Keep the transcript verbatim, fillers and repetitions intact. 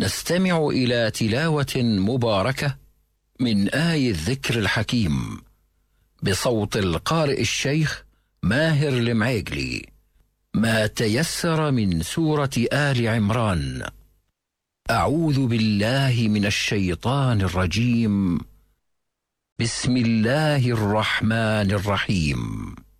نستمع إلى تلاوة مباركة من آي الذكر الحكيم بصوت القارئ الشيخ ماهر المعيقلي، ما تيسر من سورة آل عمران. أعوذ بالله من الشيطان الرجيم. بسم الله الرحمن الرحيم.